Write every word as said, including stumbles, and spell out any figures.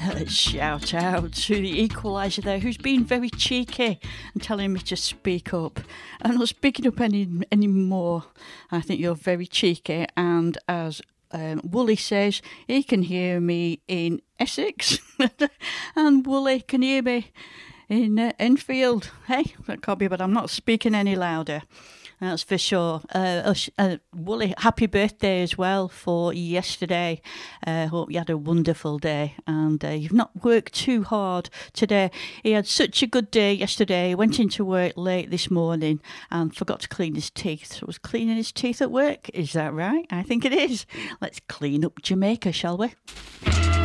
Let's shout out to the equaliser there, who's been very cheeky and telling me to speak up. I'm not speaking up any anymore. I think you're very cheeky, and as um, Wooly says, he can hear me in Essex, and Wooly can hear me in uh, Enfield. Hey, that can't be, but I'm not speaking any louder. That's for sure. Uh, uh, Wooly, happy birthday as well for yesterday. Uh, hope you had a wonderful day and uh, you've not worked too hard today. He had such a good day yesterday. He went into work late this morning and forgot to clean his teeth. So was cleaning his teeth at work. Is that right? I think it is. Let's clean up Jamaica, shall we?